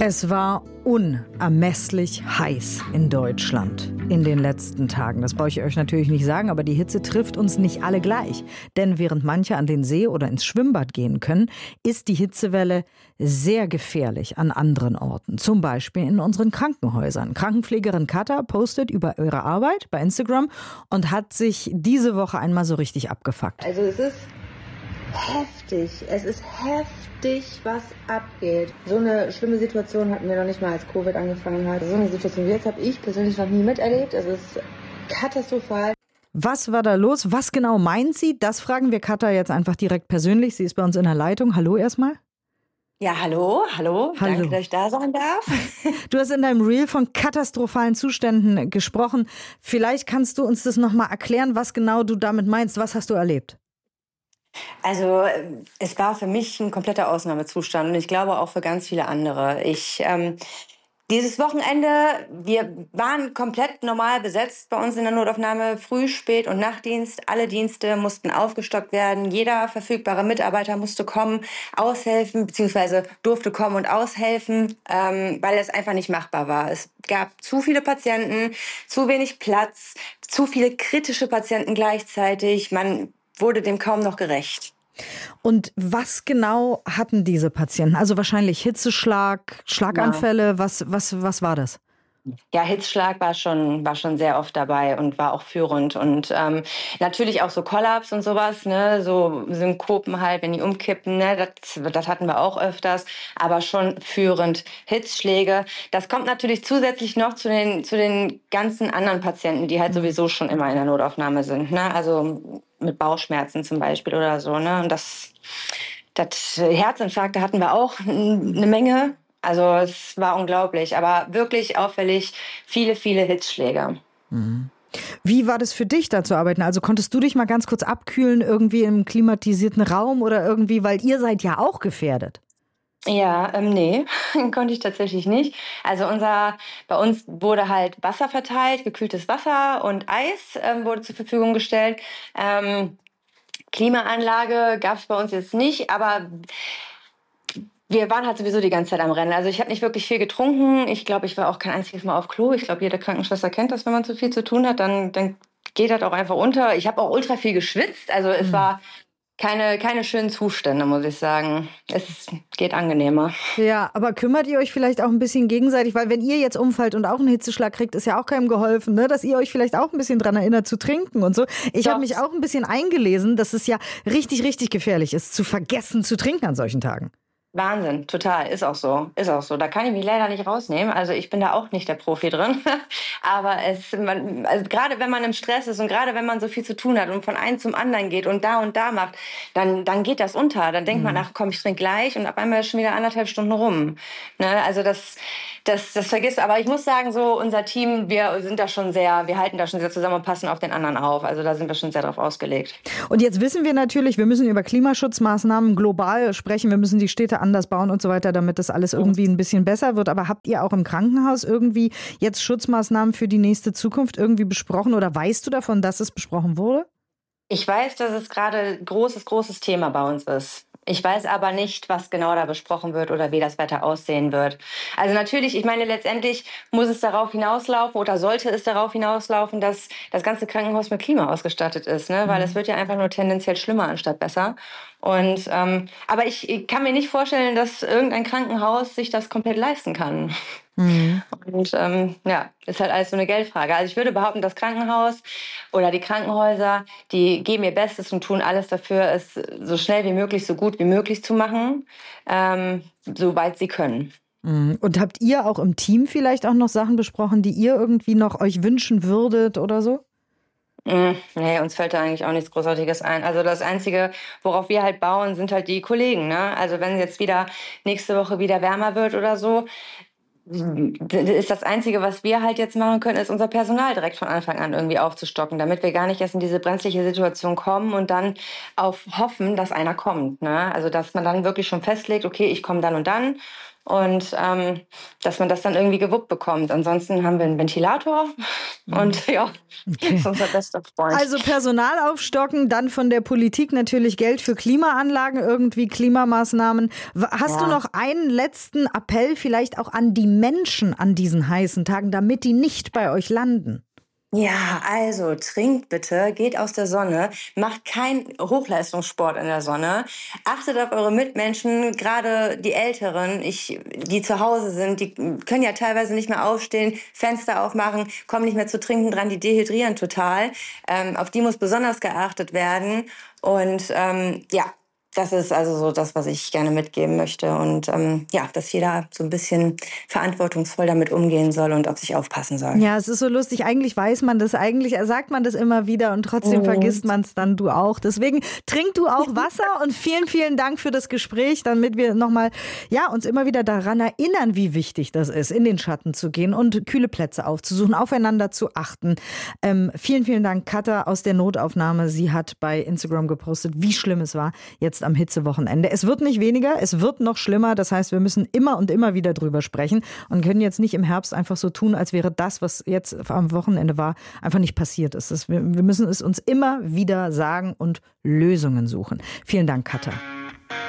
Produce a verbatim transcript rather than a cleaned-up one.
Es war unermesslich heiß in Deutschland in den letzten Tagen. Das brauche ich euch natürlich nicht sagen, aber die Hitze trifft uns nicht alle gleich. Denn während manche an den See oder ins Schwimmbad gehen können, ist die Hitzewelle sehr gefährlich an anderen Orten. Zum Beispiel in unseren Krankenhäusern. Krankenpflegerin Katha postet über ihre Arbeit bei Instagram und hat sich diese Woche einmal so richtig abgefuckt. Also es ist heftig. Es ist heftig, was abgeht. So eine schlimme Situation hatten wir noch nicht mal, als Covid angefangen hat. So eine Situation wie jetzt habe ich persönlich noch nie miterlebt. Es ist katastrophal. Was war da los? Was genau meint sie? Das fragen wir Katha jetzt einfach direkt persönlich. Sie ist bei uns in der Leitung. Hallo erstmal. Ja, hallo, hallo, hallo. Danke, dass ich da sein darf. Du hast in deinem Reel von katastrophalen Zuständen gesprochen. Vielleicht kannst du uns das nochmal erklären, was genau du damit meinst. Was hast du erlebt? Also es war für mich ein kompletter Ausnahmezustand und ich glaube auch für ganz viele andere. Ich ähm, dieses Wochenende, wir waren komplett normal besetzt bei uns in der Notaufnahme, Früh-, Spät- und Nachtdienst. Alle Dienste mussten aufgestockt werden. Jeder verfügbare Mitarbeiter musste kommen, aushelfen, beziehungsweise durfte kommen und aushelfen, ähm, weil es einfach nicht machbar war. Es gab zu viele Patienten, zu wenig Platz, zu viele kritische Patienten gleichzeitig. Man wurde dem kaum noch gerecht. Und was genau hatten diese Patienten? Also wahrscheinlich Hitzeschlag, Schlaganfälle, ja. was, was, was war das? Ja, Hitzschlag war schon, war schon sehr oft dabei und war auch führend. Und ähm, natürlich auch so Kollaps und sowas, ne? So Synkopen halt, wenn die umkippen, ne? das, das hatten wir auch öfters, aber schon führend Hitzschläge. Das kommt natürlich zusätzlich noch zu den, zu den ganzen anderen Patienten, die halt sowieso schon immer in der Notaufnahme sind, ne? Also mit Bauchschmerzen zum Beispiel oder so, ne? Und das, das Herzinfarkte hatten wir auch eine Menge. Also es war unglaublich, aber wirklich auffällig viele, viele Hitzschläge. Mhm. Wie war das für dich, da zu arbeiten? Also konntest du dich mal ganz kurz abkühlen, irgendwie im klimatisierten Raum oder irgendwie, weil ihr seid ja auch gefährdet? Ja, ähm, nee, konnte ich tatsächlich nicht. Also unser, bei uns wurde halt Wasser verteilt, gekühltes Wasser und Eis ähm, wurde zur Verfügung gestellt. Ähm, Klimaanlage gab es bei uns jetzt nicht, aber wir waren halt sowieso die ganze Zeit am Rennen. Also ich habe nicht wirklich viel getrunken. Ich glaube, ich war auch kein einziges Mal auf Klo. Ich glaube, jede Krankenschwester kennt das, wenn man zu viel zu tun hat, dann, dann geht das auch einfach unter. Ich habe auch ultra viel geschwitzt. Also es mhm. war keine, keine schönen Zustände, muss ich sagen. Es geht angenehmer. Ja, aber kümmert ihr euch vielleicht auch ein bisschen gegenseitig? Weil wenn ihr jetzt umfällt und auch einen Hitzeschlag kriegt, ist ja auch keinem geholfen, ne? Dass ihr euch vielleicht auch ein bisschen dran erinnert zu trinken und so. Ich habe mich auch ein bisschen eingelesen, dass es ja richtig, richtig gefährlich ist, zu vergessen zu trinken an solchen Tagen. Wahnsinn, total, ist auch so, ist auch so. Da kann ich mich leider nicht rausnehmen. Also ich bin da auch nicht der Profi drin. Aber es, man, also gerade wenn man im Stress ist und gerade wenn man so viel zu tun hat und von einem zum anderen geht und da und da macht, dann, dann geht das unter. Dann denkt mhm. man, ach komm, ich trinke gleich und auf einmal ist schon wieder anderthalb Stunden rum. Ne? Also das, das, das vergisst du. Aber ich muss sagen, so unser Team, wir sind da schon sehr, wir halten da schon sehr zusammen und passen auf den anderen auf. Also da sind wir schon sehr drauf ausgelegt. Und jetzt wissen wir natürlich, wir müssen über Klimaschutzmaßnahmen global sprechen. Wir müssen die Städte anders bauen und so weiter, damit das alles irgendwie ein bisschen besser wird. Aber habt ihr auch im Krankenhaus irgendwie jetzt Schutzmaßnahmen für die nächste Zukunft irgendwie besprochen oder weißt du davon, dass es besprochen wurde? Ich weiß, dass es gerade ein großes, großes Thema bei uns ist. Ich weiß aber nicht, was genau da besprochen wird oder wie das weiter aussehen wird. Also natürlich, ich meine, letztendlich muss es darauf hinauslaufen oder sollte es darauf hinauslaufen, dass das ganze Krankenhaus mit Klima ausgestattet ist, ne? Weil es wird ja einfach nur tendenziell schlimmer anstatt besser. Und ähm, aber ich, ich kann mir nicht vorstellen, dass irgendein Krankenhaus sich das komplett leisten kann. Mhm. Und ähm, ja, ist halt alles so eine Geldfrage. Also ich würde behaupten, das Krankenhaus oder die Krankenhäuser, die geben ihr Bestes und tun alles dafür, es so schnell wie möglich, so gut wie möglich zu machen, ähm, soweit sie können. Und habt ihr auch im Team vielleicht auch noch Sachen besprochen, die ihr irgendwie noch euch wünschen würdet oder so? Mm, nee, uns fällt da eigentlich auch nichts Großartiges ein. Also das Einzige, worauf wir halt bauen, sind halt die Kollegen, ne? Also wenn jetzt wieder nächste Woche wieder wärmer wird oder so, ist das Einzige, was wir halt jetzt machen können, ist unser Personal direkt von Anfang an irgendwie aufzustocken, damit wir gar nicht erst in diese brenzliche Situation kommen und dann auf hoffen, dass einer kommt, ne? Also dass man dann wirklich schon festlegt, okay, ich komme dann und dann und ähm, dass man das dann irgendwie gewuppt bekommt. Ansonsten haben wir einen Ventilator und ja, okay. Das ist unser bester Freund. Also Personal aufstocken, dann von der Politik natürlich Geld für Klimaanlagen, irgendwie Klimamaßnahmen. Hast ja. du noch einen letzten Appell vielleicht auch an die Menschen an diesen heißen Tagen, damit die nicht bei euch landen? Ja, also trinkt bitte, geht aus der Sonne, macht keinen Hochleistungssport in der Sonne, achtet auf eure Mitmenschen, gerade die Älteren, ich, die zu Hause sind, die können ja teilweise nicht mehr aufstehen, Fenster aufmachen, kommen nicht mehr zu trinken dran, die dehydrieren total. Ähm, auf die muss besonders geachtet werden und ähm, ja, das ist also so das, was ich gerne mitgeben möchte. Und ähm, ja, dass jeder so ein bisschen verantwortungsvoll damit umgehen soll und auf sich aufpassen soll. Ja, es ist so lustig. Eigentlich weiß man das, eigentlich sagt man das immer wieder und trotzdem mhm. vergisst man es dann, du auch. Deswegen trink du auch Wasser und vielen, vielen Dank für das Gespräch, damit wir nochmal, ja, uns immer wieder daran erinnern, wie wichtig das ist, in den Schatten zu gehen und kühle Plätze aufzusuchen, aufeinander zu achten. Ähm, vielen, vielen Dank, Katha aus der Notaufnahme. Sie hat bei Instagram gepostet, wie schlimm es war jetzt am Hitzewochenende. Es wird nicht weniger, es wird noch schlimmer. Das heißt, wir müssen immer und immer wieder drüber sprechen und können jetzt nicht im Herbst einfach so tun, als wäre das, was jetzt am Wochenende war, einfach nicht passiert ist. Wir müssen es uns immer wieder sagen und Lösungen suchen. Vielen Dank, Katha.